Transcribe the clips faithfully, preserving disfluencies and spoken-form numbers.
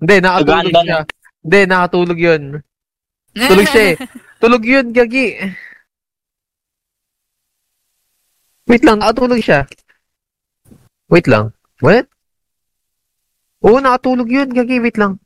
Hindi, nakatulog Uganda siya. na. Hindi, nakatulog yun. Tulog siya eh. Tulog yun, gagi. Wait lang, nakatulog siya. Wait lang. What? Oo, nakatulog yun, gagi. Wait lang.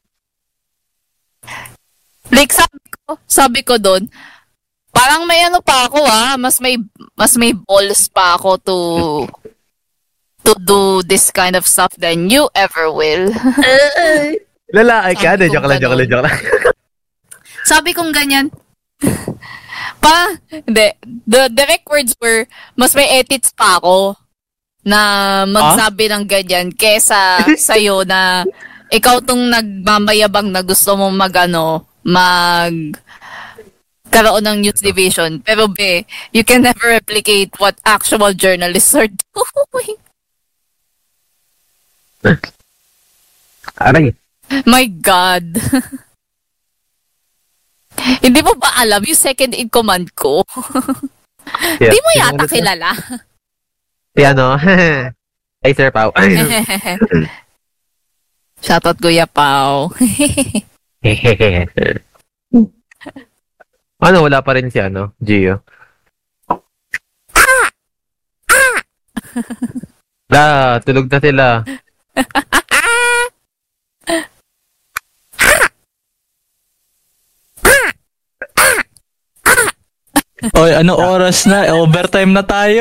Like, sabi ko, sabi ko doon, parang may ano pa ako ah, mas may, mas may balls pa ako to, to do this kind of stuff than you ever will. Lalaki ka. Sabi Hindi, ko joke lang, joke lang, ganun. joke lang. Sabi kong ganyan, pa, hindi, the direct words were, mas may edits pa ako na magsabi ng ganyan kesa sa'yo na ikaw tong nagmamayabang na gusto mong magano, mag karoon ng news division. Pero be, you can never replicate what actual journalists are doing. Aray. My God. Hindi mo ba alam yung second in command ko? Yeah. Di mo Sino yata ulit yun? kilala. Si ano? Ay, Sir Pao. Shoutout Kuya Pao. Ano, wala pa rin si ano, Gio. La, tulog na sila. Oy, ano oras na? Overtime na tayo.